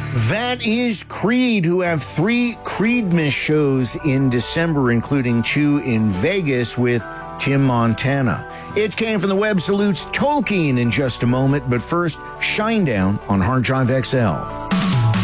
That is Creed, who have 3 Creedmas shows in December, including 2 in Vegas with Tim Montana. It came from the Web Salutes Tolkien in just a moment, but first, Shinedown on Hard Drive XL.